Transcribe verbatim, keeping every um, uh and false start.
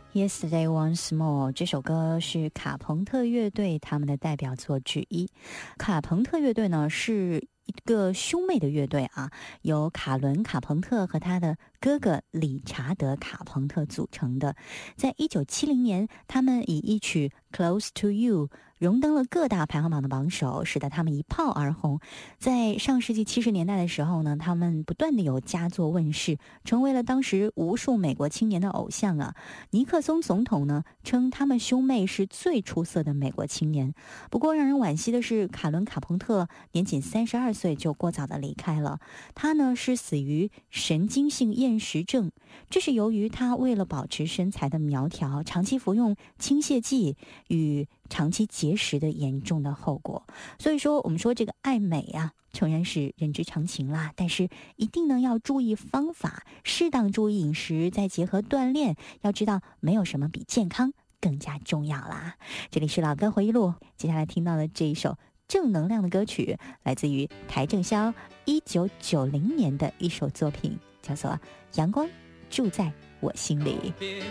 Yesterday Once More 这首歌是卡朋特乐队他们的代表作之一。卡朋特乐队呢是一个兄妹的乐队啊，由卡伦·卡朋特和他的哥哥理查德·卡朋特组成的。在一九七零年，他们以一曲 Close to You 荣登了各大排行榜的榜首，使得他们一炮而红。在上世纪七十年代的时候呢，他们不断的有佳作问世，成为了当时无数美国青年的偶像啊。尼克松总统呢称他们兄妹是最出色的美国青年。不过让人惋惜的是，卡伦·卡朋特年仅三十二岁就过早的离开了。他呢是死于神经性厌食症，这是由于他为了保持身材的苗条，长期服用轻泻剂与长期节食的严重的后果。所以说我们说这个爱美啊诚然是人之常情啦，但是一定呢要注意方法，适当注意饮食，再结合锻炼，要知道没有什么比健康更加重要啦。这里是老歌回忆录，接下来听到的这一首正能量的歌曲，来自于邰正宵一九九零年的一首作品，叫做《阳光住在我心里》。